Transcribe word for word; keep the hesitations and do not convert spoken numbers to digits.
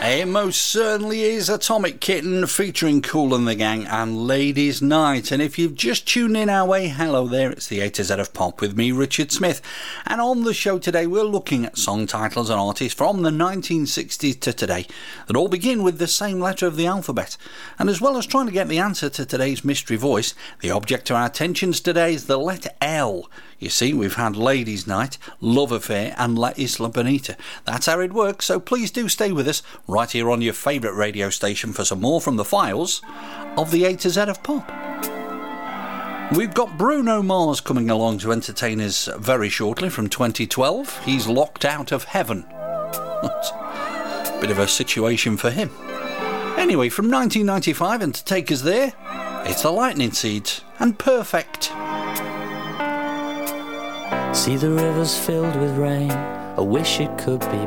It most certainly is Atomic Kitten featuring Kool and the Gang and Ladies Night. And if you've just tuned in our way, hello there, it's the A to Z of Pop with me, Richard Smith. And on the show today, we're looking at song titles and artists from the nineteen sixties to today that all begin with the same letter of the alphabet. And as well as trying to get the answer to today's mystery voice, the object of our attentions today is the letter L. You see, we've had Ladies Night, Love Affair and La Isla Bonita. That's how it works, so please do stay with us right here on your favourite radio station for some more from the files of the A to Z of Pop. We've got Bruno Mars coming along to entertain us very shortly from twenty twelve. He's Locked Out of Heaven. Bit of a situation for him. Anyway, from nineteen ninety-five, and to take us there, it's the Lightning Seeds and Perfect. See the rivers filled with rain, I wish it could be